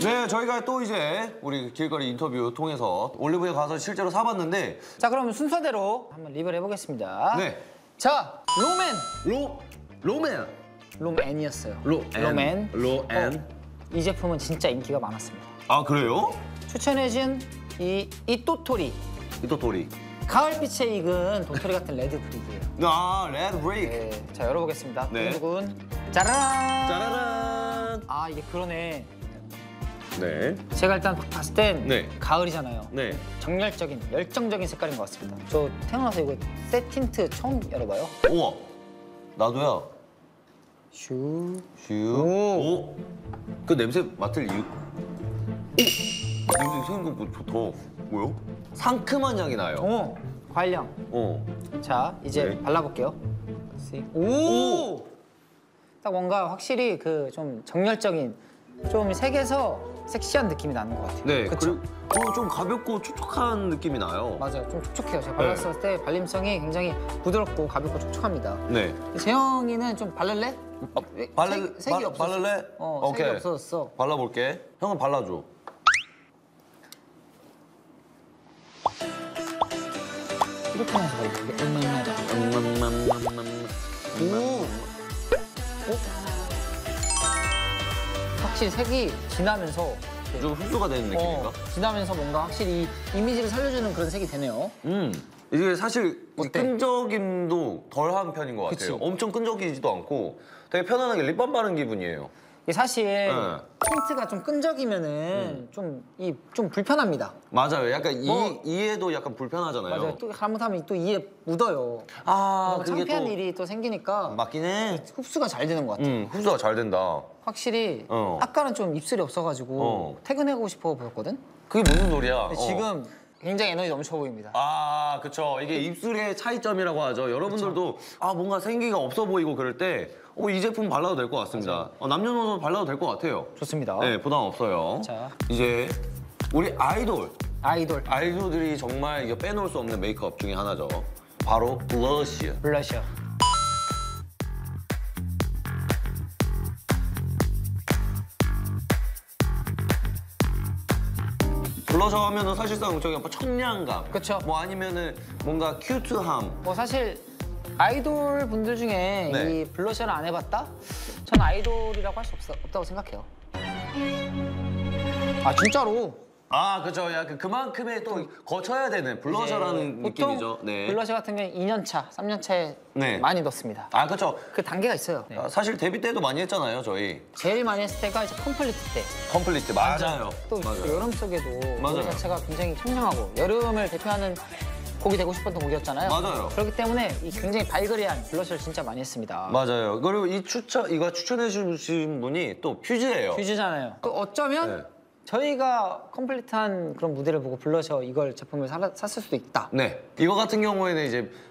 네, 저희가 또 이제 우리 길거리 인터뷰 통해서 올리브영 가서 실제로 사봤는데 자, 그럼 순서대로 한번 리뷰를 해보겠습니다. 네. 자, 로맨. 로맨이었어요. 로맨. 로앤. 이 제품은 진짜 인기가 많았습니다. 아, 그래요? 추천해준 이 도토리. 이토토리. 가을빛에 익은 도토리 같은 레드 브릭이에요. 아, 레드 브레이크. 네, 자, 열어보겠습니다. 네. 두근두근. 짜라란. 짜라란. 아, 이게 그러네. 네. 제가 일단 봤을 땐 네. 가을이잖아요. 네. 정열적인, 열정적인 색깔인 것 같습니다. 저 태어나서 이거 새 틴트 처음 열어봐요. 우와. 나도야. 슈. 슈. 오. 그 냄새 맡을 이유. 오. 냄새 생각보다 좋다. 뭐요? 상큼한 향이 나요. 과일향. 자, 이제 네. 발라볼게요. 오! 딱 뭔가 확실히 그 좀 정열적인, 좀 색에서 섹시한 느낌이 나는 것 같아요. 네. 그쵸? 그리고 좀 가볍고 촉촉한 느낌이 나요. 맞아요. 좀 촉촉해요. 제가 발랐을 때 발림성이 굉장히 부드럽고 가볍고 촉촉합니다. 네. 재영이는 좀 바를래? 색이 없었어. 바를래? 색이 없어졌어. 발라볼게. 형은 발라줘. 이렇게 하면서 확실히 색이 진하면서 좀 흡수가 되는 느낌인가? 진하면서 뭔가 확실히 이 이미지를 살려주는 그런 색이 되네요. 이게 사실 이 어때? 끈적임도 덜한 편인 것 같아요. 그치? 엄청 끈적이지도 않고 되게 편안하게 립밤 바른 기분이에요. 이게 사실 틴트가 좀 끈적이면은 좀 불편합니다. 맞아요. 약간 이에도 약간 불편하잖아요. 맞아요. 또 잘못하면 또 이에 묻어요. 아, 그게 창피한 또 일이 또 생기니까 맞긴 해. 흡수가 잘 되는 것 같아요. 흡수가 잘 된다. 확실히 아까는 좀 입술이 없어가지고 퇴근하고 싶어 보였거든? 그게 무슨 소리야? 근데 지금 굉장히 에너지 넘쳐 보입니다. 아, 그쵸. 이게 입술의 차이점이라고 하죠. 여러분들도 아, 뭔가 생기가 없어 보이고 그럴 때 이 제품 발라도 될 것 같습니다. 남녀노소 발라도 될 것 같아요. 좋습니다. 네, 부담 없어요. 자. 이제 우리 아이돌. 아이돌 아이돌들이 정말 이거 빼놓을 수 없는 메이크업 중에 하나죠. 바로 블러쉬. 블러셔. 블러셔 하면은 사실상 저기 뭐 청량감. 그쵸. 뭐 아니면은 뭔가 큐트함. 뭐 사실 아이돌 분들 중에 네. 이 블러셔를 안 해봤다? 전 아이돌이라고 할 수 없다고 생각해요. 아, 진짜로. 아, 그죠. 약간 그만큼의 또 거쳐야 되는 블러셔라는 보통 느낌이죠. 네. 블러셔 같은 경우는 2년차, 3년차에 네. 많이 넣습니다. 아, 그렇죠. 그 단계가 있어요. 사실 데뷔 때도 많이 했잖아요, 저희. 제일 많이 했을 때가 이제 컴플리트 때. 컴플리트 맞아요. 또 맞아요. 여름 속에도 맞아요. 노래 자체가 굉장히 청량하고 여름을 대표하는 곡이 되고 싶었던 곡이었잖아요. 맞아요. 그렇기 때문에 이 굉장히 발그레한 블러셔를 진짜 많이 했습니다. 맞아요. 그리고 이거 추천해 주신 분이 또 퓨즈예요. 퓨즈잖아요. 또 어쩌면 네. 저희가 컴플리트한 그런 무대를 보고 블러셔 이걸 제품을 샀을 수도 있다. 네. 이거 같은 경우에는 이제